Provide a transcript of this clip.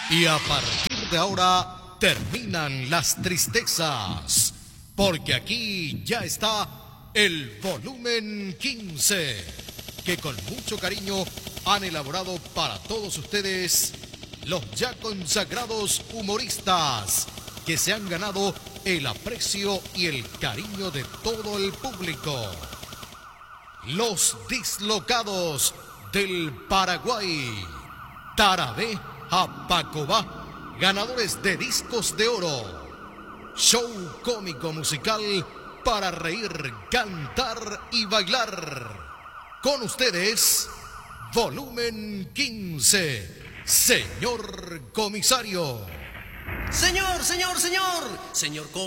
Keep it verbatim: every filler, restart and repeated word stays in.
Y a partir de ahora terminan las tristezas, porque aquí ya está el volumen quince, que con mucho cariño han elaborado para todos ustedes los ya consagrados humoristas que se han ganado el aprecio y el cariño de todo el público. Los dislocados del Paraguay, Tarabé Apacobá, ganadores de discos de oro. Show cómico musical para reír, cantar y bailar. Con ustedes, volumen quince, señor comisario. Señor, señor, señor, señor comisario.